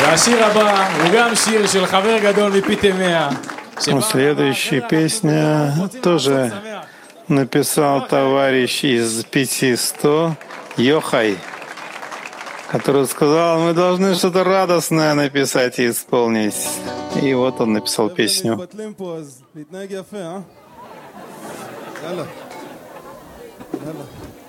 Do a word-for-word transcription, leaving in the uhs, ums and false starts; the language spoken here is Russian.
Следующая песня тоже написал товарищ из пяти сто Йохай, который сказал, мы должны что-то радостное написать и исполнить. И вот он написал песню. يلا يلا